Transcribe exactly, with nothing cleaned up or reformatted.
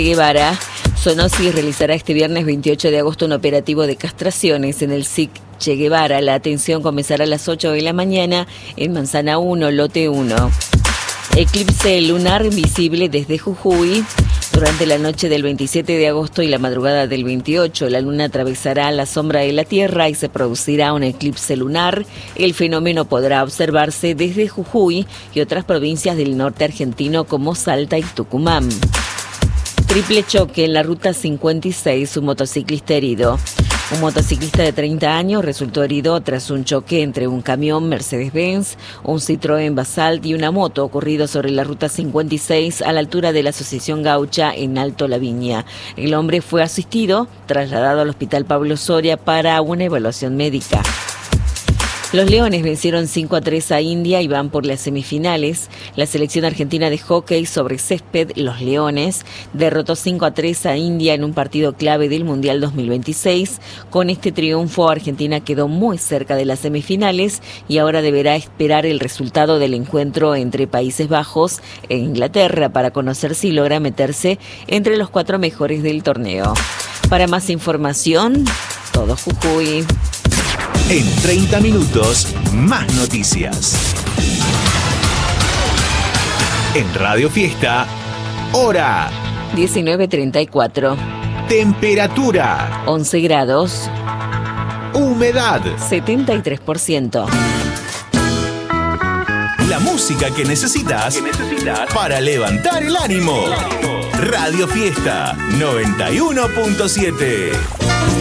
Guevara. Sonosis realizará este viernes veintiocho de agosto un operativo de castraciones en el S I C Che Guevara. La atención comenzará a las ocho de la mañana en Manzana uno, lote uno. Eclipse lunar visible desde Jujuy. Durante la noche del veintisiete de agosto y la madrugada del veintiocho, la luna atravesará la sombra de la Tierra y se producirá un eclipse lunar. El fenómeno podrá observarse desde Jujuy y otras provincias del norte argentino como Salta y Tucumán. Triple choque en la ruta cincuenta y seis, un motociclista herido. Un motociclista de treinta años resultó herido tras un choque entre un camión Mercedes-Benz, un Citroën Basalt y una moto ocurrido sobre la ruta cincuenta y seis a la altura de la Asociación Gaucha en Alto La Viña. El hombre fue asistido, trasladado al Hospital Pablo Soria para una evaluación médica. Los Leones vencieron cinco a tres a India y van por las semifinales. La selección argentina de hockey sobre césped, los Leones, derrotó cinco a tres a India en un partido clave del Mundial dos mil veintiséis. Con este triunfo, Argentina quedó muy cerca de las semifinales y ahora deberá esperar el resultado del encuentro entre Países Bajos e Inglaterra para conocer si logra meterse entre los cuatro mejores del torneo. Para más información, todo Jujuy. En treinta minutos, más noticias. En Radio Fiesta, hora diecinueve treinta y cuatro. Temperatura once grados. Humedad setenta y tres por ciento. La música que necesitas, que necesitas para levantar el ánimo. Radio Fiesta noventa y uno punto siete.